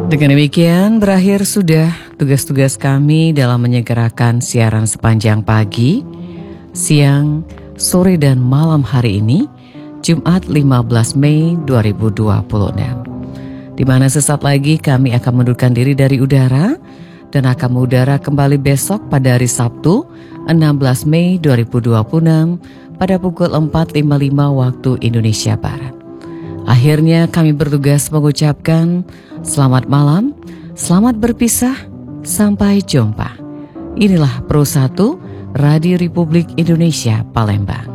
Dengan demikian berakhir sudah tugas-tugas kami dalam menyegerakan siaran sepanjang pagi, siang, sore dan malam hari ini, Jumat 15 Mei 2026. Di mana sesaat lagi kami akan mundurkan diri dari udara dan akan mengudara kembali besok pada hari Sabtu 16 Mei 2026 pada pukul 4.55 waktu Indonesia Barat. Akhirnya kami bertugas mengucapkan selamat malam, selamat berpisah, sampai jumpa. Inilah Pro 1 Radio Republik Indonesia Palembang.